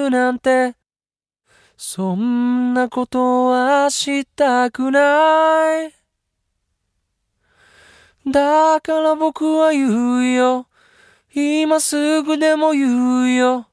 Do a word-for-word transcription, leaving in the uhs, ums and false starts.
くなんて、そんなことはしたくない。だから僕は言うよ、今すぐでも言うよ。